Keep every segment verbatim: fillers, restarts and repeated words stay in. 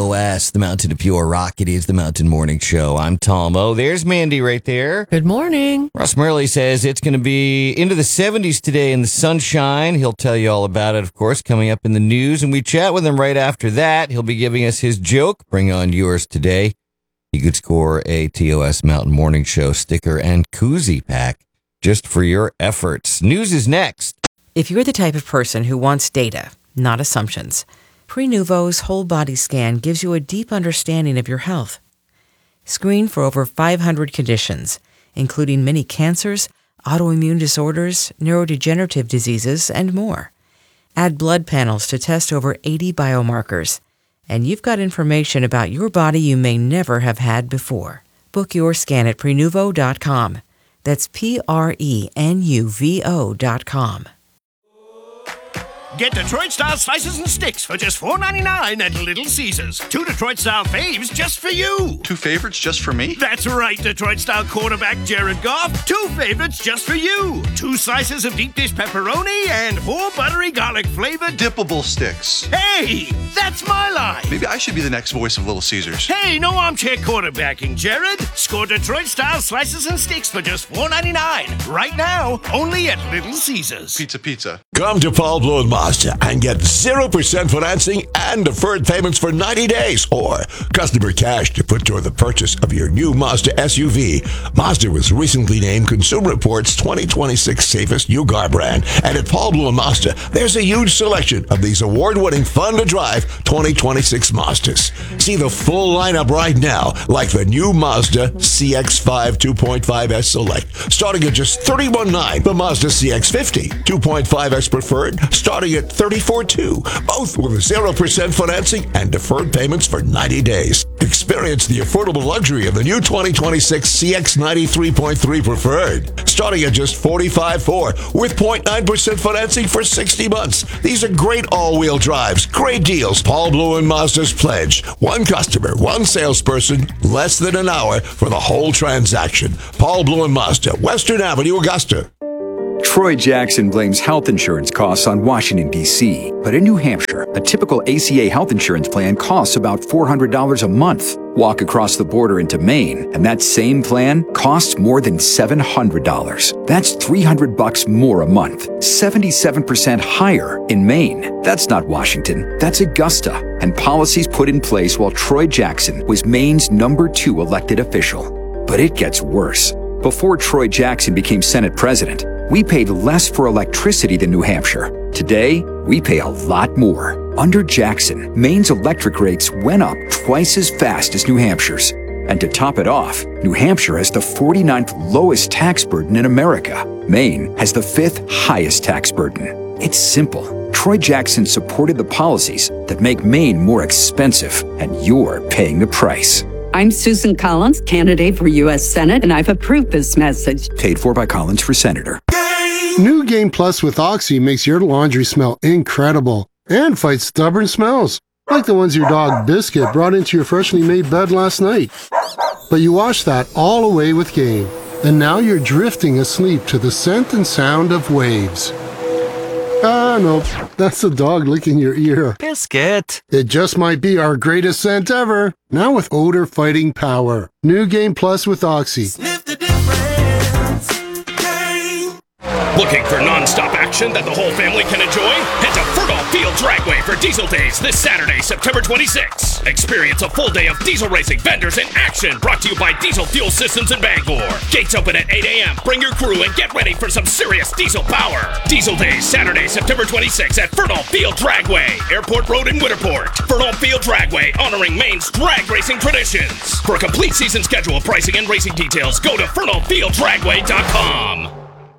O S, the Mountain of Pure Rock. It is the Mountain Morning Show. I'm Tom O. There's Mandy right there. Good morning. Russ Murley says it's going to be into the seventies today in the sunshine. He'll tell you all about it, of course, coming up in the news. And we chat with him right after that. He'll be giving us his joke. Bring on yours today. You could score a T O S Mountain Morning Show sticker and koozie pack just for your efforts. News is next. If you're the type of person who wants data, not assumptions, Prenuvo's whole body scan gives you a deep understanding of your health. Screen for over five hundred conditions, including many cancers, autoimmune disorders, neurodegenerative diseases, and more. Add blood panels to test over eighty biomarkers. And you've got information about your body you may never have had before. Book your scan at Prenuvo dot com. That's P R E N U V O dot com. Get Detroit-style slices and sticks for just four ninety-nine at Little Caesars. Two Detroit-style faves just for you. Two favorites just for me? That's right, Detroit-style quarterback Jared Goff. Two favorites just for you. Two slices of deep dish pepperoni and four buttery garlic-flavored dippable sticks. Hey, that's my line. Maybe I should be the next voice of Little Caesars. Hey, no armchair quarterbacking, Jared. Score Detroit-style slices and sticks for just four ninety-nine. Right now, only at Little Caesars. Pizza, pizza. Come to Paul Blue and Mazda and get zero percent financing and deferred payments for ninety days or customer cash to put toward the purchase of your new Mazda S U V. Mazda was recently named Consumer Reports twenty twenty-six Safest New Car Brand. And at Paul Blue and Mazda, there's a huge selection of these award-winning, fun-to-drive twenty twenty-six Mazdas. See the full lineup right now, like the new Mazda C X five two point five S Select, starting at just thirty-one nine. The Mazda C X fifty two point five S Preferred, starting at thirty-four two, both with zero percent financing and deferred payments for ninety days. Experience the affordable luxury of the new twenty twenty-six C X ninety-three point three Preferred, starting at just forty-five four with zero point nine percent financing for sixty months. These are great all-wheel drives, great deals. Paul Blue and Mazda's pledge: one customer, one salesperson, less than an hour for the whole transaction. Paul Blue and Mazda, Western Avenue, Augusta. Troy Jackson blames health insurance costs on Washington, D C But in New Hampshire, a typical A C A health insurance plan costs about four hundred dollars a month. Walk across the border into Maine, and that same plan costs more than seven hundred dollars. That's three hundred bucks more a month, seventy-seven percent higher in Maine. That's not Washington, that's Augusta. And policies put in place while Troy Jackson was Maine's number two elected official. But it gets worse. Before Troy Jackson became Senate president, we paid less for electricity than New Hampshire. Today, we pay a lot more. Under Jackson, Maine's electric rates went up twice as fast as New Hampshire's. And to top it off, New Hampshire has the forty-ninth lowest tax burden in America. Maine has the fifth highest tax burden. It's simple. Troy Jackson supported the policies that make Maine more expensive, and you're paying the price. I'm Susan Collins, candidate for U S Senate, and I've approved this message. Paid for by Collins for Senator. New Game Plus with Oxy makes your laundry smell incredible and fights stubborn smells, like the ones your dog Biscuit brought into your freshly made bed last night. But you washed that all away with Game, and now you're drifting asleep to the scent and sound of waves. Ah, no, that's the dog licking your ear. Biscuit. It just might be our greatest scent ever. Now with odor-fighting power. New Game Plus with Oxy. Sniff the difference. Game. Looking for non-stop action that the whole family can enjoy? Head to Fertile Field Dragway for Diesel Days this Saturday, September twenty-sixth. Experience a full day of diesel racing, vendors, and action brought to you by Diesel Fuel Systems in Bangor. Gates open at eight a.m. Bring your crew and get ready for some serious diesel power. Diesel Days, Saturday, September twenty-sixth at Fertile Field Dragway, Airport Road in Winterport. Fertile Field Dragway, honoring Maine's drag racing traditions. For a complete season schedule, pricing, and racing details, go to fertile field dragway dot com.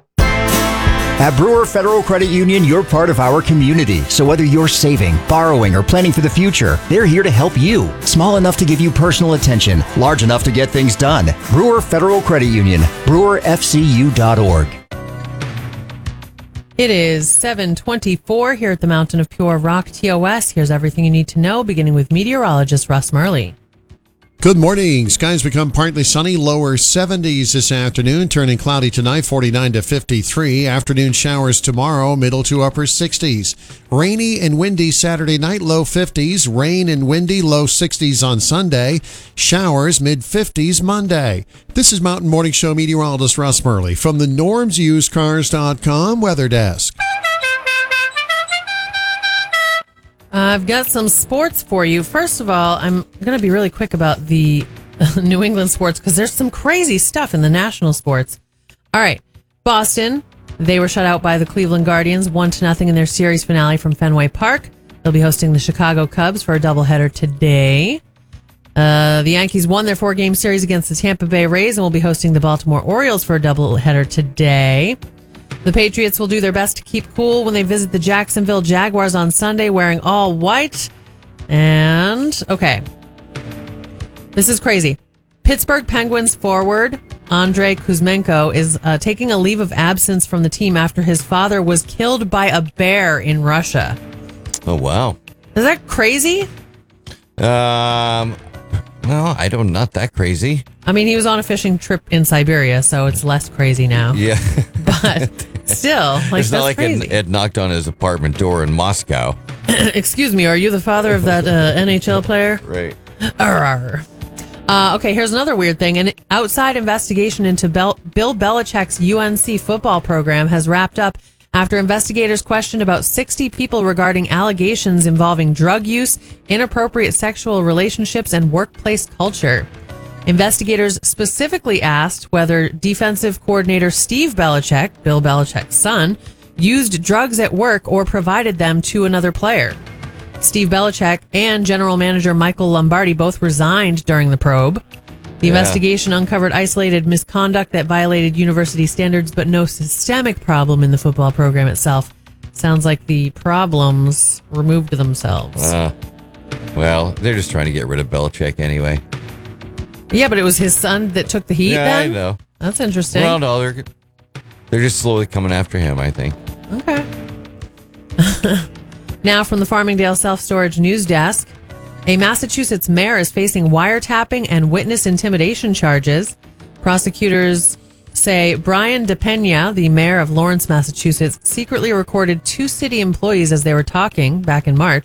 At Brewer Federal Credit Union, you're part of our community. So whether you're saving, borrowing, or planning for the future, they're here to help you. Small enough to give you personal attention, large enough to get things done. Brewer Federal Credit Union, brewer f c u dot org. It is seven twenty-four here at the Mountain of Pure Rock T O S. Here's everything you need to know, beginning with meteorologist Russ Murley. Good morning. Skies become partly sunny, lower seventies this afternoon, turning cloudy tonight, forty-nine to fifty-three. Afternoon showers tomorrow, middle to upper sixties. Rainy and windy Saturday night, low fifties. Rain and windy, low sixties on Sunday. Showers, mid fifties Monday. This is Mountain Morning Show meteorologist Russ Murley from the norms used cars dot com weather desk. I've got some sports for you. First of all, I'm going to be really quick about the New England sports because there's some crazy stuff in the national sports. All right. Boston, they were shut out by the Cleveland Guardians, one to nothing in their series finale from Fenway Park. They'll be hosting the Chicago Cubs for a doubleheader today. Uh, the Yankees won their four-game series against the Tampa Bay Rays and will be hosting the Baltimore Orioles for a doubleheader today. The Patriots will do their best to keep cool when they visit the Jacksonville Jaguars on Sunday wearing all white. And, okay. This is crazy. Pittsburgh Penguins forward Andrei Kuzmenko is uh, taking a leave of absence from the team after his father was killed by a bear in Russia. Oh, wow. Is that crazy? Um, well, I don't, not that crazy. I mean, he was on a fishing trip in Siberia, so it's less crazy now. Yeah. But still, like, it's not that's like crazy. it, it knocked on his apartment door in Moscow. Excuse me, are you the father of that uh, N H L player? Right. Arr. Uh, okay, here's another weird thing. An outside investigation into Bel- Bill Belichick's U N C football program has wrapped up after investigators questioned about sixty people regarding allegations involving drug use, inappropriate sexual relationships, and workplace culture. Investigators specifically asked whether defensive coordinator Steve Belichick, Bill Belichick's son, used drugs at work or provided them to another player. Steve Belichick and general manager Michael Lombardi both resigned during the probe. The Yeah. investigation uncovered isolated misconduct that violated university standards, but no systemic problem in the football program itself. Sounds like the problems removed themselves. Uh, well, they're just trying to get rid of Belichick anyway. Yeah, but it was his son that took the heat Yeah, then? I know. That's interesting. Well, no, they're, they're just slowly coming after him, I think. Okay. Now from the Farmingdale Self-Storage News Desk, a Massachusetts mayor is facing wiretapping and witness intimidation charges. Prosecutors say Brian DePena, the mayor of Lawrence, Massachusetts, secretly recorded two city employees as they were talking back in March.